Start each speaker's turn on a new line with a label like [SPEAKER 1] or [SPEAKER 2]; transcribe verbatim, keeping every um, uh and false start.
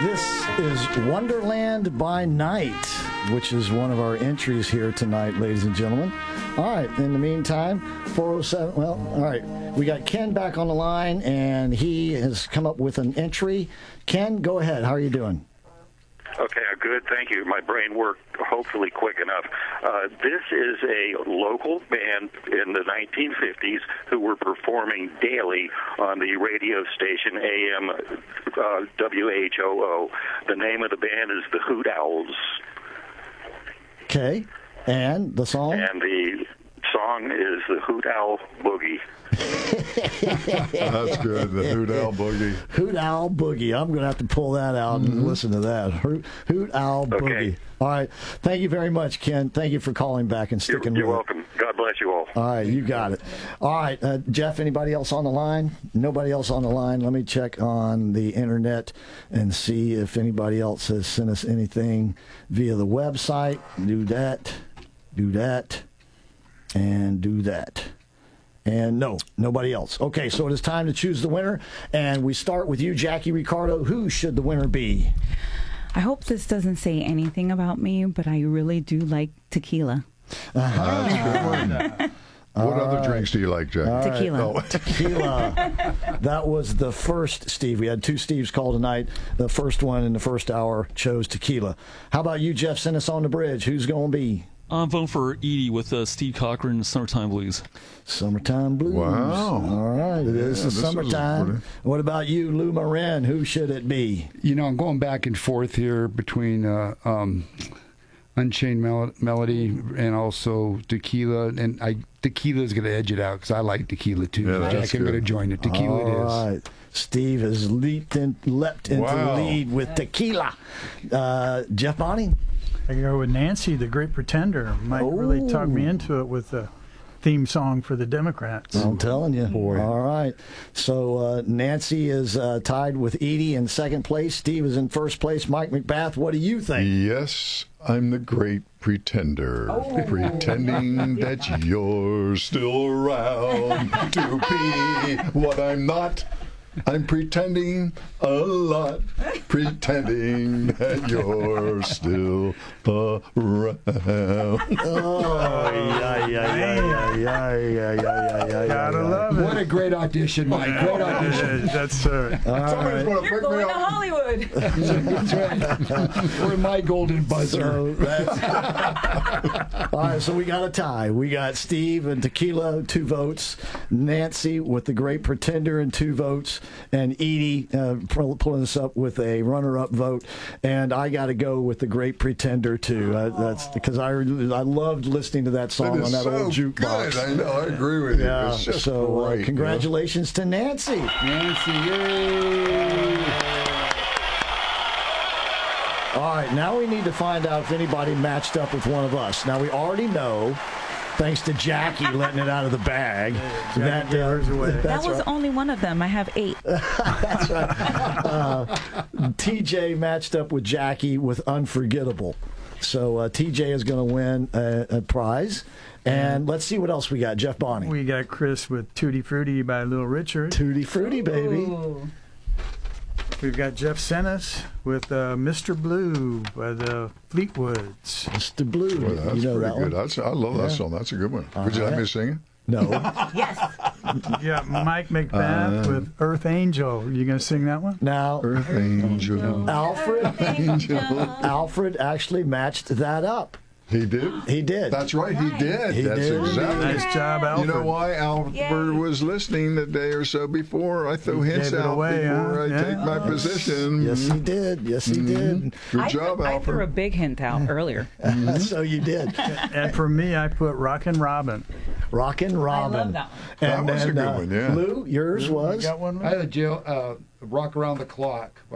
[SPEAKER 1] This is Wonderland by Night, which is one of our entries here tonight, ladies and gentlemen. All right, in the meantime, four oh seven, well, all right, we got Ken back on the line, and he has come up with an entry. Ken, go ahead. How are you doing?
[SPEAKER 2] Okay, good. Thank you. My brain worked hopefully quick enough. Uh, this is a local band in the nineteen fifties who were performing daily on the radio station A M uh, W H O O. The name of the band is the Hoot Owls.
[SPEAKER 1] Okay, and the song?
[SPEAKER 2] And the song is the Hoot Owl Boogie.
[SPEAKER 3] That's good, the Hoot Owl Boogie.
[SPEAKER 1] Hoot Owl Boogie. I'm going to have to pull that out and mm-hmm. listen to that. Hoot, Hoot Owl
[SPEAKER 2] okay.
[SPEAKER 1] Boogie. All right. Thank you very much, Ken. Thank you for calling back and sticking
[SPEAKER 2] you're, you're
[SPEAKER 1] with
[SPEAKER 2] welcome. It. God bless you all.
[SPEAKER 1] All right, you got it. All right, uh, Jeff, anybody else on the line? Nobody else on the line. Let me check on the internet and see if anybody else has sent us anything via the website. Do that, do that, and do that. And no, nobody else. Okay, so it is time to choose the winner. And we start with you, Jackie Ricardo. Who should the winner be?
[SPEAKER 4] I hope this doesn't say anything about me, but I really do like tequila.
[SPEAKER 3] Uh-huh. That's a good one. What
[SPEAKER 1] All
[SPEAKER 3] other
[SPEAKER 1] right.
[SPEAKER 3] drinks do you like, Jackie?
[SPEAKER 4] All tequila.
[SPEAKER 3] Right. Oh.
[SPEAKER 1] Tequila. That was the first Steve. We had two Steves call tonight. The first one in the first hour chose tequila. How about you, Jeff? Send us on the bridge. Who's going to be?
[SPEAKER 5] I'm voting for Edie with uh, Steve Cochran, Summertime Blues.
[SPEAKER 1] Summertime Blues.
[SPEAKER 3] Wow.
[SPEAKER 1] All right. It
[SPEAKER 3] Yeah,
[SPEAKER 1] is the
[SPEAKER 3] this
[SPEAKER 1] summertime.
[SPEAKER 3] pretty...
[SPEAKER 1] What about you, Lou Marin? Who should it be?
[SPEAKER 6] You know, I'm going back and forth here between uh, um, Unchained Mel- Melody and also tequila. And I tequila's going to edge it out because I like tequila too.
[SPEAKER 3] Yeah, that's
[SPEAKER 6] Jack, I'm going to
[SPEAKER 3] good.
[SPEAKER 6] join it. Tequila
[SPEAKER 1] All
[SPEAKER 6] it is.
[SPEAKER 1] right. Steve has leaped in, leapt into
[SPEAKER 3] Wow.
[SPEAKER 1] the lead with tequila. Uh, Jeff Bonnie?
[SPEAKER 7] I go with Nancy, the Great Pretender. Might really talk me into it with the theme song for the Democrats.
[SPEAKER 1] I'm telling you.
[SPEAKER 6] Boy.
[SPEAKER 1] All right. So uh, Nancy is uh, tied with Edie in second place. Steve is in first place. Mike McBath, what do you think?
[SPEAKER 3] Yes, I'm the great pretender,
[SPEAKER 1] Oh.
[SPEAKER 3] pretending that you're still around to be what I'm not. I'm pretending a lot, pretending that you're still around.
[SPEAKER 1] Oh, yeah, yeah, yeah, yeah, yeah, yeah, yeah, yeah.
[SPEAKER 7] Gotta love it.
[SPEAKER 6] What a great audition, Mike. Great audition.
[SPEAKER 7] Uh, That's uh,
[SPEAKER 3] Somebody's going to pick me up.
[SPEAKER 4] Hollywood.
[SPEAKER 6] That's right. We're my golden buzzer.
[SPEAKER 1] So that's... All right, so we got a tie. We got Steve and Tequila, two votes. Nancy with the Great Pretender and two votes. And Edie uh, pulling us up with a runner-up vote. And I got to go with the Great Pretender, too. Uh, that's because I, I loved listening to that song
[SPEAKER 3] It
[SPEAKER 1] on
[SPEAKER 3] is
[SPEAKER 1] that
[SPEAKER 3] so
[SPEAKER 1] old jukebox.
[SPEAKER 3] good. I know. I agree with you.
[SPEAKER 1] Yeah,
[SPEAKER 3] It's just
[SPEAKER 1] so
[SPEAKER 3] great.
[SPEAKER 1] uh, congratulations to Nancy.
[SPEAKER 6] Nancy, yay.
[SPEAKER 1] All right, now we need to find out if anybody matched up with one of us. Now, we already know, thanks to Jackie letting it out of the bag, that,
[SPEAKER 7] gave hers away.
[SPEAKER 4] That
[SPEAKER 1] that's
[SPEAKER 4] was
[SPEAKER 1] right.
[SPEAKER 4] only one of them. I have eight.
[SPEAKER 1] That's right. Uh, T J matched up with Jackie with Unforgettable. So uh, T J is going to win a, a prize. And let's see what else we got. Jeff Bonnie.
[SPEAKER 7] we got Chris with Tutti Frutti by Little Richard.
[SPEAKER 1] Tutti Frutti, baby.
[SPEAKER 4] Ooh.
[SPEAKER 7] We've got Jeff Sennis with uh, Mister Blue by the Fleetwoods.
[SPEAKER 1] Mister Blue.
[SPEAKER 3] Well, that's
[SPEAKER 1] you know
[SPEAKER 3] pretty
[SPEAKER 1] that
[SPEAKER 3] good.
[SPEAKER 1] one?
[SPEAKER 3] That's, I love that
[SPEAKER 1] Yeah.
[SPEAKER 3] song. That's a good one. Would you like me to sing it?
[SPEAKER 1] No.
[SPEAKER 4] Yes.
[SPEAKER 7] Yeah, Mike McBath
[SPEAKER 3] Uh,
[SPEAKER 7] with Earth Angel. You going to sing that one?
[SPEAKER 1] Now,
[SPEAKER 3] Earth Angel.
[SPEAKER 1] Alfred, Alfred actually matched that up.
[SPEAKER 3] He did?
[SPEAKER 1] He did.
[SPEAKER 3] That's right, he did.
[SPEAKER 1] He
[SPEAKER 3] That's
[SPEAKER 1] did.
[SPEAKER 3] exactly.
[SPEAKER 7] Nice job,
[SPEAKER 3] You
[SPEAKER 7] Alfred.
[SPEAKER 3] know why Alfred
[SPEAKER 4] Yay.
[SPEAKER 3] was listening the day or so before? I throw
[SPEAKER 7] He
[SPEAKER 3] hints
[SPEAKER 7] gave it
[SPEAKER 3] out
[SPEAKER 7] away,
[SPEAKER 3] before
[SPEAKER 7] huh?
[SPEAKER 3] I
[SPEAKER 7] Yeah.
[SPEAKER 3] take my position.
[SPEAKER 1] Yes, he did. Yes, he did.
[SPEAKER 3] Good
[SPEAKER 4] I,
[SPEAKER 3] job,
[SPEAKER 4] I threw a
[SPEAKER 3] Alfred.
[SPEAKER 4] big hint out earlier.
[SPEAKER 1] So you did.
[SPEAKER 7] And for me, I put Rockin' Robin.
[SPEAKER 1] Rockin' Robin.
[SPEAKER 4] I love that one.
[SPEAKER 3] That
[SPEAKER 1] And
[SPEAKER 3] was a
[SPEAKER 1] then,
[SPEAKER 3] good
[SPEAKER 1] uh,
[SPEAKER 3] one, yeah.
[SPEAKER 1] Lou, yours
[SPEAKER 7] You
[SPEAKER 1] was?
[SPEAKER 7] got one?
[SPEAKER 6] I had a jail, uh, Rock Around the Clock.